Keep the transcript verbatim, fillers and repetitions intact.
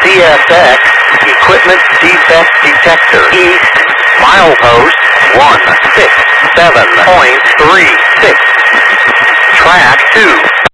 C S X Equipment Defect Detector. East, milepost one six seven point three six. Track two.